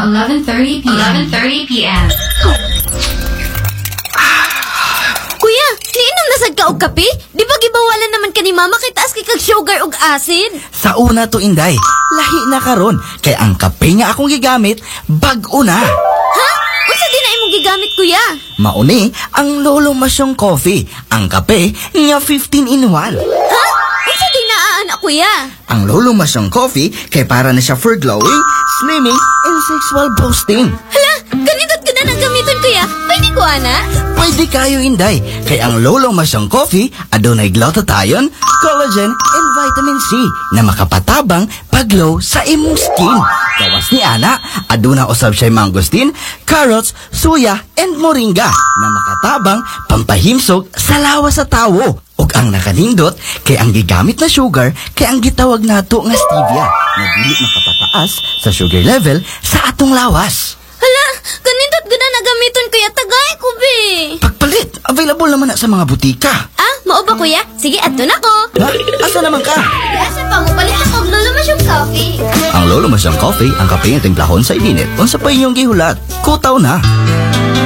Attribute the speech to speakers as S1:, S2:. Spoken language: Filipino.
S1: 11:30 p.m. 11:30 p.m.
S2: Kuya, niinom na sad ka og kape? Di ba gibawalan naman ka ni mama kay taas kay kag sugar ug acid?
S3: Sa una to, Inday, lahi na karon kay ang kape nga akong gigamit bag-o na.
S2: Ha? Unsa di na imong gigamit, kuya?
S3: Mauni ang Lolo Masyong Coffee, ang kape nga 15 in 1.
S2: Ha? Unsa di naaan, kuya?
S3: Ang Lolo Masyong Coffee kay para na siya for glowing, slimming, and sexual boosting.
S2: Hala, ganito't ka na nang gamiton, kuya. Pwede ko, ana?
S3: Pwede kayo, Inday, kay ang Lolo Masyong Coffee adunay glutathione, collagen, and vitamin C na makapatabang pag-glow sa imong skin. Gawas ni Ana, aduna usab siya mangosteen, carrots, suya, and moringa na makatabang pampahimsog sa lawas sa tawo. Ug ang nakanindot kay ang gigamit na sugar kay ang gitawag nato nga stevia na dili makapataas sa sugar level sa atong lawas.
S2: Hala, ganito't ka na nagamiton, kuya. Tagay ko, be.
S3: Pagpalit, available naman na sa mga butika.
S2: Ah, mao ba, kuya? Sige, adto na ko.
S3: Ha? Asa naman ka?
S2: Asa pa mo palit ako og Lolo Masyong Coffee?
S3: Ang Lolo Masyong Coffee ang kape nga timplahon sa init. Unsa pa inyong gihulat? Kutaw na.